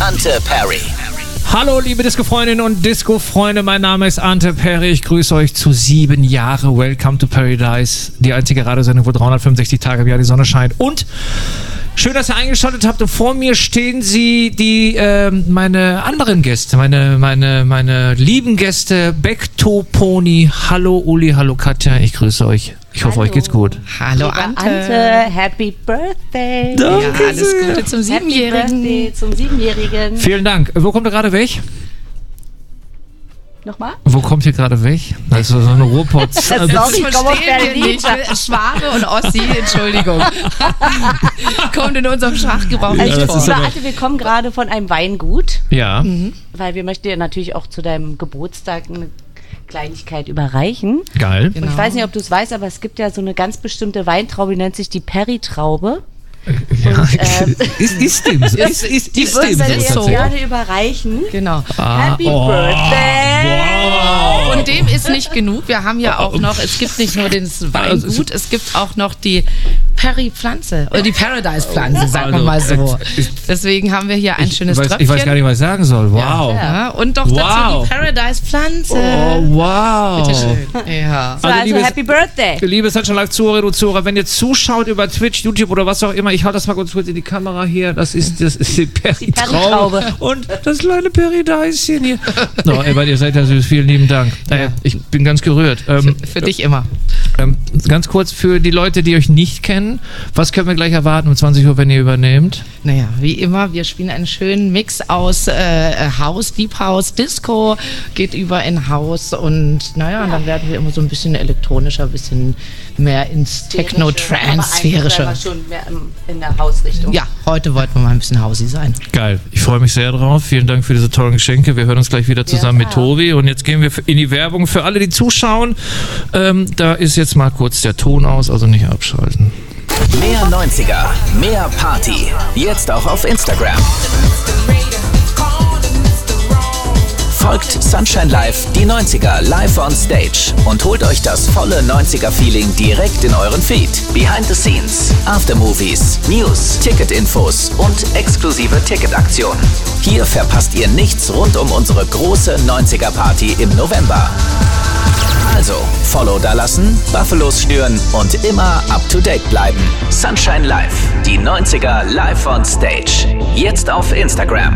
Ante Perry. Hallo liebe Disco-Freundinnen und Disco-Freunde, mein Name ist Ante Perry, ich grüße euch zu 7 Jahre Welcome to Paradise, die einzige Radiosendung, wo 365 Tage im Jahr die Sonne scheint. Und schön, dass ihr eingeschaltet habt und vor mir stehen meine anderen Gäste, meine lieben Gäste, Bektoponi. Hallo Uli, hallo Katja, ich grüße euch. Ich hoffe, euch geht's gut. Hallo Ante, Happy Birthday. Danke, ja, alles Gute zum 7-Jährigen. Happy Birthday zum 7-Jährigen. Vielen Dank. Wo kommt ihr gerade weg? Nochmal? Wo kommt ihr gerade weg? Das ist so eine Ruhrpott. Sorry, ich komme aus Berlin. Schwabe und Ossi, Entschuldigung. Kommt in unserem Sprachgebrauch nicht vor. Ante, wir kommen gerade von einem Weingut. Ja. Weil wir möchten dir natürlich auch zu deinem Geburtstag eine Kleinigkeit überreichen. Geil. Und ich weiß nicht, ob du es weißt, aber es gibt ja so eine ganz bestimmte Weintraube, die nennt sich die Perry-Traube. Ja, und, ist dem so. Die würden wir dir gerne überreichen. Genau. Happy Birthday! Wow. Und dem ist nicht genug. Wir haben ja auch noch, es gibt nicht nur das Weingut, es gibt auch noch die Perry-Pflanze oder die Paradise-Pflanze, sagen wir mal so. Deswegen haben wir hier ein schönes Tröpfchen. Ich weiß gar nicht, was ich sagen soll. Wow. Ja, und doch dazu die Paradise-Pflanze. Oh, wow. Bitteschön. Ja. Also Happy Birthday. Liebe Sunshine Live-Zuhörerinnen und Zuhörer, wenn ihr zuschaut über Twitch, YouTube oder was auch immer, ich halte das mal kurz in die Kamera hier, das ist die Perry-Traube. Und das kleine Paradise-Chen hier. No, ihr seid ja süß, vielen lieben Dank. Ich bin ganz gerührt. Für dich immer. Ganz kurz für die Leute, die euch nicht kennen, was können wir gleich erwarten um 20 Uhr, wenn ihr übernehmt? Naja, wie immer, wir spielen einen schönen Mix aus House, Deep House, Disco, geht über in House und naja, und dann werden wir immer so ein bisschen elektronischer, ein bisschen mehr ins Techno-Trance-sphärische. Aber schon mehr in der Hausrichtung. Ja, heute wollten wir mal ein bisschen Hausi sein. Geil, ich freue mich sehr drauf. Vielen Dank für diese tollen Geschenke. Wir hören uns gleich wieder zusammen mit Tobi und jetzt gehen wir in die Werbung. Für alle, die zuschauen, da ist jetzt mal kurz der Ton aus, also nicht abschalten. Mehr 90er, mehr Party. Jetzt auch auf Instagram. Folgt Sunshine Live, die 90er live on stage und holt euch das volle 90er-Feeling direkt in euren Feed. Behind the Scenes, Aftermovies, News, Ticketinfos und exklusive Ticketaktionen. Hier verpasst ihr nichts rund um unsere große 90er-Party im November. Also, Follow dalassen, Buffalos stören und immer up to date bleiben. Sunshine Live, die 90er live on stage. Jetzt auf Instagram.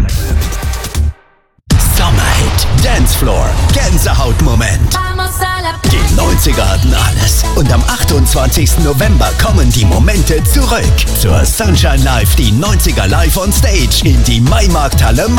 Sommerhit, Dancefloor, Gänsehautmoment. Die 90er hatten alles. Und am 28. November kommen die Momente zurück. Zur Sunshine Live, die 90er live on stage in die Maimarkthalle